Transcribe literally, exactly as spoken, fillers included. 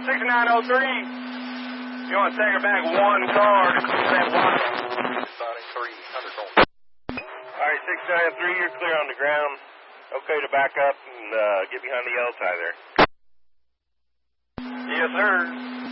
six nine oh three. You want to take her back one car to clear that block? three hundred. All right, six nine oh three, you're clear on the ground. Okay to back up and uh, get behind the yellow tie there. Yes, sir.